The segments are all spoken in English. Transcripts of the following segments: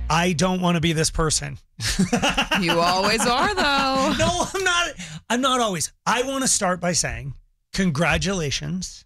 I don't want to be this person. You always are, though. No, I'm not. I'm not always. I want to start by saying congratulations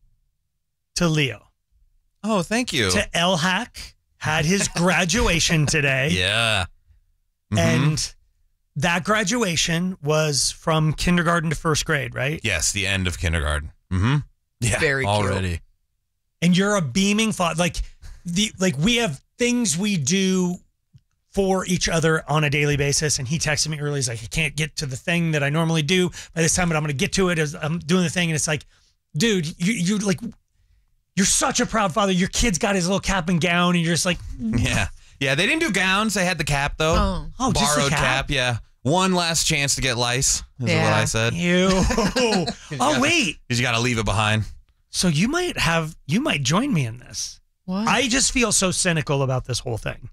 to Leo. Oh, thank you. To Elhack, had his graduation today. Yeah. Mm-hmm. And that graduation was from kindergarten to first grade, right? Yes, the end of kindergarten. Mm-hmm. Yeah, very already. Cute. And you're a beaming father. Like we have things we do for each other on a daily basis. And he texted me early. He's like, I can't get to the thing that I normally do by this time, but I'm going to get to it as I'm doing the thing. And it's like, dude, you're such a proud father. Your kid's got his little cap and gown, and you're just like, yeah. Yeah, they didn't do gowns. They had the cap, though. Oh, borrowed just the cap? Yeah. One last chance to get lice, is what I said. Ew. Oh, wait. Because you got to leave it behind. So you might join me in this. What? I just feel so cynical about this whole thing.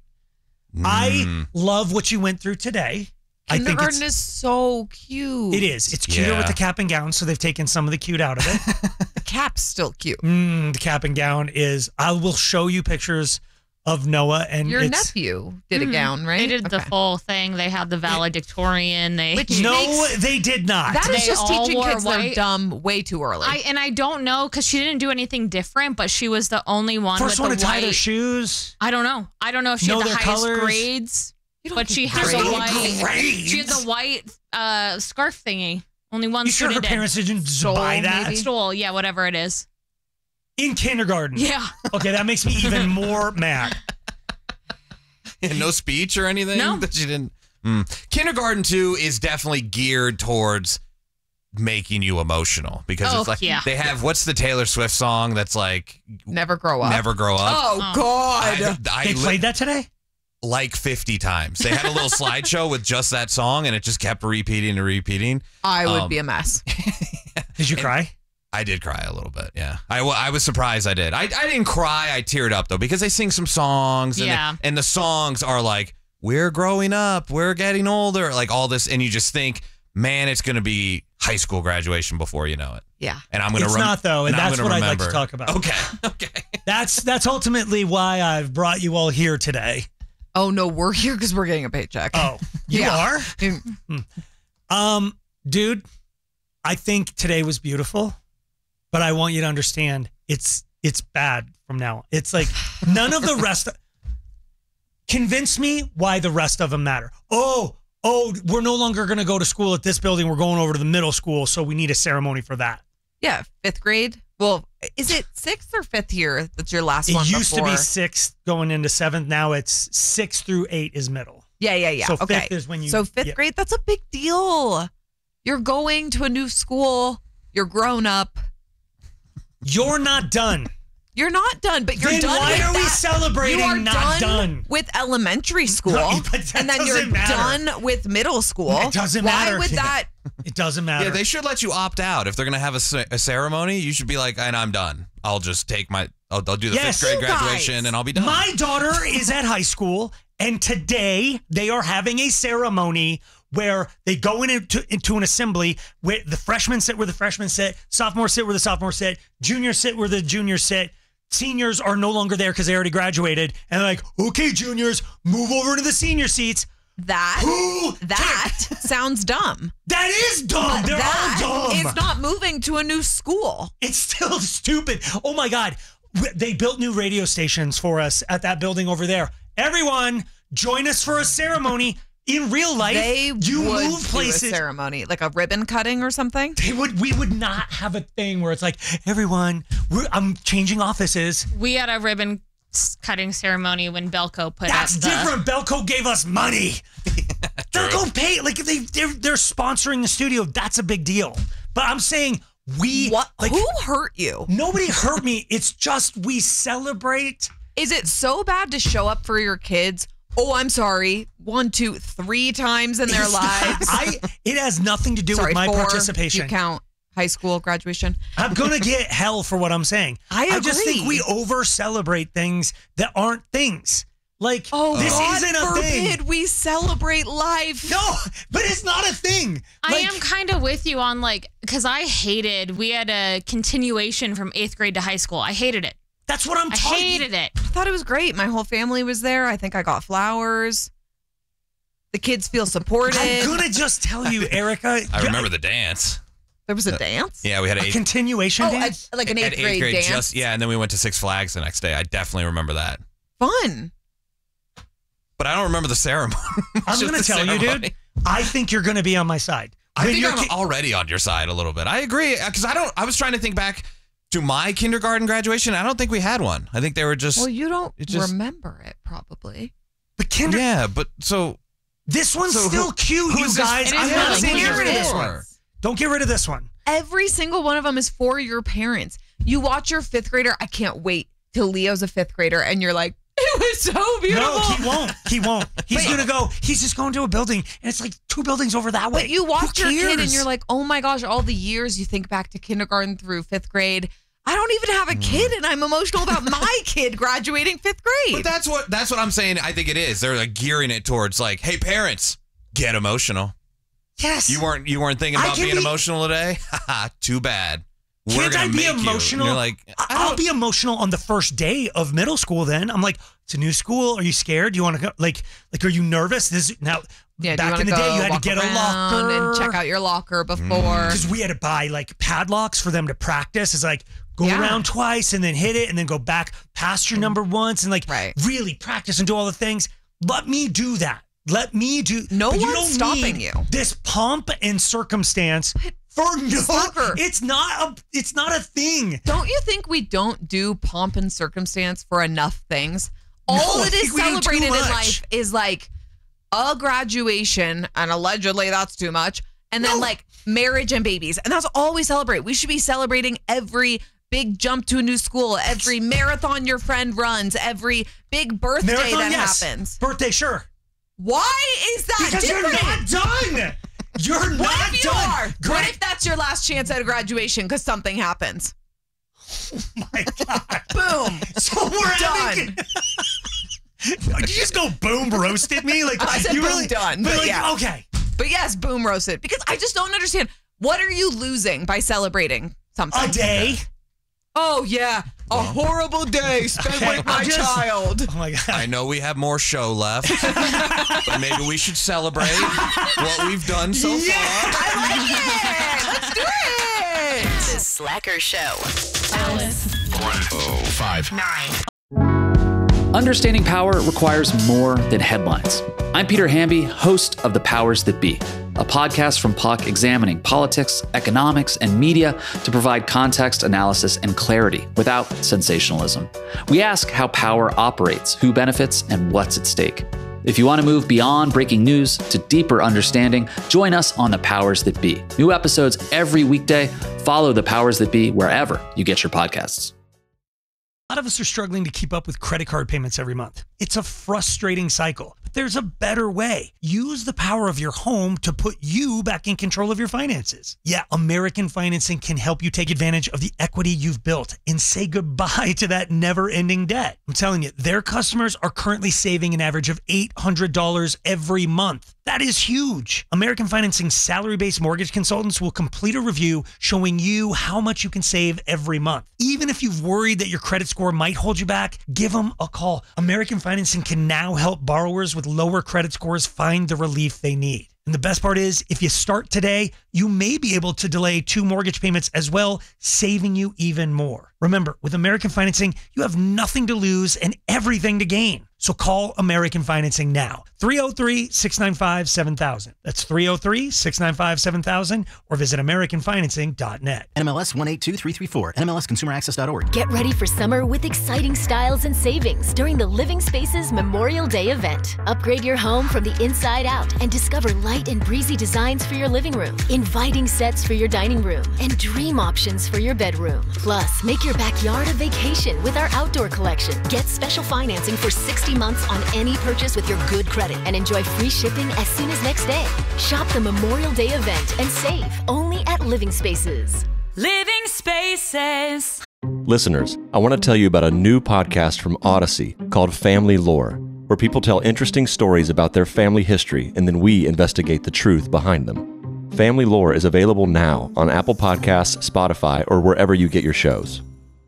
I love what you went through today. Kindergarten is so cute. It is. It's cuter with the cap and gown, so they've taken some of the cute out of it. The cap's still cute. The cap and gown is, I will show you pictures of Noah and your nephew did a gown, right? They did the full thing. They had the valedictorian. They did not. That is just teaching kids white. they're dumb way too early. I don't know because she didn't do anything different, but she was the only one. First with one the to tie white. their shoes. I don't know. I don't know if she Know had the their highest colors. grades, but she had There's the no white. grades. She had the white scarf thingy. Only one You sure her student parents didn't Stole, buy that? maybe? stole. Yeah, whatever it is. In kindergarten. Yeah. Okay, that makes me even more mad. And no speech or anything? No. That she didn't. Kindergarten 2 is definitely geared towards making you emotional because it's like they have, what's the Taylor Swift song that's like Never Grow Up? Never Grow Up. Oh, God. They played that today? Like 50 times. They had a little slideshow with just that song and it just kept repeating and repeating. I would be a mess. Did you cry? I did cry a little bit, yeah. I was surprised I did. I didn't cry. I teared up, though, because they sing some songs. And the songs are like, we're growing up, we're getting older, like all this. And you just think, man, it's going to be high school graduation before you know it. Yeah. And I'm going to It's not, though, and that's what I'd like to remember. talk about. Okay. That's ultimately why I've brought you all here today. Oh, no, we're here because we're getting a paycheck. Oh, you are? Dude, I think today was beautiful. But I want you to understand, it's bad from now on. It's like none of the rest. Convince me why the rest of them matter. Oh, we're no longer going to go to school at this building. We're going over to the middle school, so we need a ceremony for that. Yeah, 5th grade. Well, is it 6th or 5th year that's your last one? It used to be 6th going into 7th. Now it's 6 through 8 is middle. Yeah. So okay. 5th is when you. So 5th grade, that's a big deal. You're going to a new school. You're grown up. You're not done. You're not done, but you're then done. Why with are we that. celebrating you are not done with elementary school, No, but that and then you're doesn't matter. done with middle school? It doesn't matter. Why would that? It doesn't matter. Yeah, they should let you opt out. If they're going to have a ceremony, you should be like, and I'm done. I'll just take I'll do the 5th grade graduation and I'll be done. My daughter is at high school, and today they are having a ceremony where they go into an assembly where the freshmen sit where the freshmen sit, sophomores sit where the sophomores sit, juniors sit where the juniors sit. Seniors are no longer there because they already graduated. And they're like, okay, juniors, move over to the senior seats. That sounds dumb. That is dumb. They're all dumb. It's not moving to a new school. It's still stupid. Oh my God. They built new radio stations for us at that building over there. Everyone, join us for a ceremony. In real life, you would move places. Do a ceremony, like a ribbon cutting or something. We would not have a thing where it's like, everyone, I'm changing offices. We had a ribbon cutting ceremony when Belco put That's up different. Belco gave us money. Belco pay, like they're sponsoring the studio. That's a big deal. But I'm saying who hurt you? Nobody hurt me. It's just we celebrate. Is it so bad to show up for your kids? Oh, I'm sorry. 1, 2, 3 times in their lives. It has nothing to do with my 4, participation. You count high school graduation. I'm going to get hell for what I'm saying. I just think we over-celebrate things that aren't things. Like, this isn't a thing. God forbid we celebrate life. No, but it's not a thing. I am kind of with you on because we had a continuation from 8th grade to high school. I hated it. That's what I'm I talking. hated it. I thought it was great. My whole family was there. I think I got flowers. The kids feel supported. I'm gonna just tell you, Erica. I remember the dance. There was a dance? Yeah, we had a continuation dance. Like an eighth grade dance. And then we went to Six Flags the next day. I definitely remember that. Fun. But I don't remember the ceremony. I'm going to tell you, dude, I think you're going to be on my side. I think I'm already on your side a little bit. I agree. Because I was trying to think back to my kindergarten graduation. I don't think we had one. I think they were just. Well, you don't remember it, probably. But yeah, but so. This one's still cute, you guys. I'm not saying get rid of this one. Don't get rid of this one. Every single one of them is for your parents. You watch your fifth grader. I can't wait till Leo's a fifth grader and you're like, it was so beautiful. No, he won't. He won't. He's going to go. He's just going to a building and it's like 2 buildings over that way. But you watch your kid and you're like, oh my gosh, all the years you think back to kindergarten through fifth grade. I don't even have a kid and I'm emotional about my kid graduating fifth grade. But that's what I'm saying. I think it is. They're like gearing it towards like, hey, parents, get emotional. Yes. You weren't thinking about being emotional today? Too bad. Can't I be emotional? You're like, I'll be emotional on the first day of middle school then. I'm like, it's a new school. Are you scared? Do you want to go? Like, are you nervous? Back in the day, you had to get a locker. And check out your locker before. Because we had to buy like padlocks for them to practice. It's like, go around twice and then hit it and then go back past your number once and like really practice and do all the things. Let me do that. Let me do. No one's stopping you. This pomp and circumstance for soccer. It's not a thing. Don't you think we don't do pomp and circumstance for enough things? All that is celebrated in life is like a graduation, and allegedly that's too much, and then like marriage and babies, and that's all we celebrate. We should be celebrating every big jump to a new school, every marathon your friend runs, every big birthday happens. Birthday, sure. Why is that because different? You're not done. You're not what if you done. are? What if that's your last chance at a graduation because something happens? Oh my God. Boom. So we're done. Did you just go boom roasted me? Like I said you boom really done. But But like, yeah. okay. But yes, boom roasted. Because I just don't understand. What are you losing by celebrating something? A day. Oh, yeah. A horrible day spent with my child. Oh, my God. I know we have more show left, but maybe we should celebrate what we've done so far. I like it. Let's do it. The Slacker Show. Alice. 1059. Understanding power requires more than headlines. I'm Peter Hamby, host of The Powers That Be, a podcast from Puck examining politics, economics, and media to provide context, analysis, and clarity without sensationalism. We ask how power operates, who benefits, and what's at stake. If you want to move beyond breaking news to deeper understanding, join us on The Powers That Be. New episodes every weekday. Follow The Powers That Be wherever you get your podcasts. A lot of us are struggling to keep up with credit card payments every month. It's a frustrating cycle, but there's a better way. Use the power of your home to put you back in control of your finances. Yeah, American Financing can help you take advantage of the equity you've built and say goodbye to that never-ending debt. I'm telling you, their customers are currently saving an average of $800 every month. That is huge. American Financing's salary-based mortgage consultants will complete a review showing you how much you can save every month. Even if you've worried that your credit score might hold you back, give them a call. American Financing can now help borrowers with lower credit scores find the relief they need. And the best part is, if you start today, you may be able to delay 2 mortgage payments as well, saving you even more. Remember, with American Financing, you have nothing to lose and everything to gain. So call American Financing now. 303-695-7000. That's 303-695-7000 or visit AmericanFinancing.net. NMLS 182334. NMLSConsumerAccess.org. Get ready for summer with exciting styles and savings during the Living Spaces Memorial Day event. Upgrade your home from the inside out and discover light and breezy designs for your living room, inviting sets for your dining room, and dream options for your bedroom. Plus, make your backyard a vacation with our outdoor collection. Get special financing for 60 months on any purchase with your good credit and enjoy free shipping as soon as next day. Shop the Memorial Day event and save only at Living Spaces. Living Spaces. Listeners, I want to tell you about a new podcast from Odyssey called Family Lore, where people tell interesting stories about their family history and then we investigate the truth behind them. Family Lore is available now on Apple Podcasts, Spotify, or wherever you get your shows.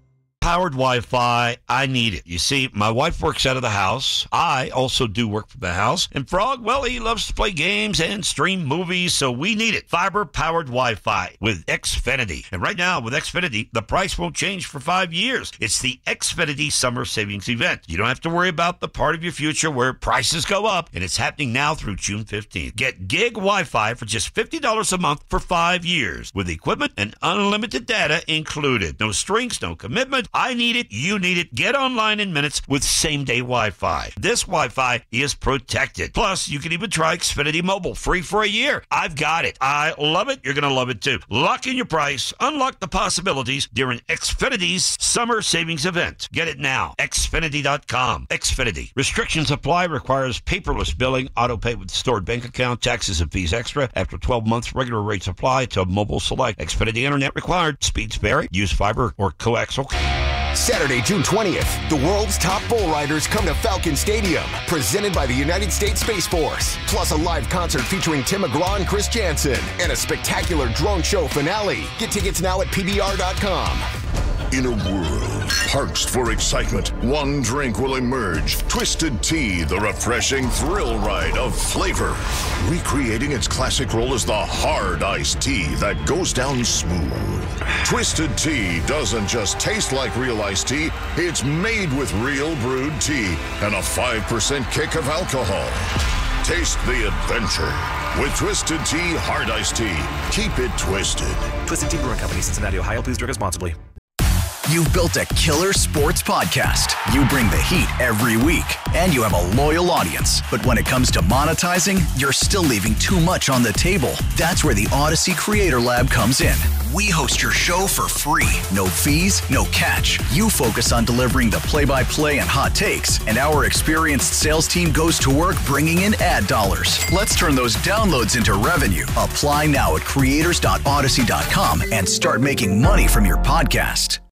fiber-powered Wi-Fi. I need it. You see, my wife works out of the house. I also do work from the house. And Frog, well, he loves to play games and stream movies, so we need it. Fiber-powered Wi-Fi with Xfinity. And right now, with Xfinity, the price won't change for 5 years. It's the Xfinity Summer Savings Event. You don't have to worry about the part of your future where prices go up, and it's happening now through June 15th. Get gig Wi-Fi for just $50 a month for 5 years with equipment and unlimited data included. No strings, no commitment. I need it. You need it. Get online in minutes with same-day Wi-Fi. This Wi-Fi is protected. Plus, you can even try Xfinity Mobile free for a year. I've got it. I love it. You're going to love it too. Lock in your price. Unlock the possibilities during Xfinity's Summer Savings Event. Get it now. Xfinity.com. Xfinity. Restrictions apply. Requires paperless billing. Auto pay with stored bank account. Taxes and fees extra. After 12 months, regular rates apply to mobile select. Xfinity Internet required. Speeds vary. Use fiber or coaxial. Saturday, June 20th, the world's top bull riders come to Falcon Stadium, presented by the United States Space Force, plus a live concert featuring Tim McGraw and Chris Jansen, and a spectacular drone show finale. Get tickets now at PBR.com. In a world parched for excitement, one drink will emerge. Twisted Tea, the refreshing thrill ride of flavor. Recreating its classic role as the hard iced tea that goes down smooth. Twisted Tea doesn't just taste like real iced tea, it's made with real brewed tea and a 5% kick of alcohol. Taste the adventure with Twisted Tea Hard Iced Tea. Keep it twisted. Twisted Tea Brewing Company, Cincinnati, Ohio. Please drink responsibly. You've built a killer sports podcast. You bring the heat every week, and you have a loyal audience. But when it comes to monetizing, you're still leaving too much on the table. That's where the Odyssey Creator Lab comes in. We host your show for free. No fees, no catch. You focus on delivering the play-by-play and hot takes, and our experienced sales team goes to work bringing in ad dollars. Let's turn those downloads into revenue. Apply now at creators.odyssey.com and start making money from your podcast.